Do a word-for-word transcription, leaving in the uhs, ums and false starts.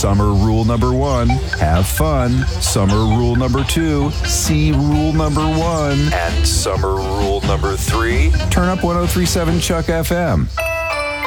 Summer rule number one, have fun. Summer rule number two, see rule number one. And summer rule number three, turn up one oh three point seven Chuck F M.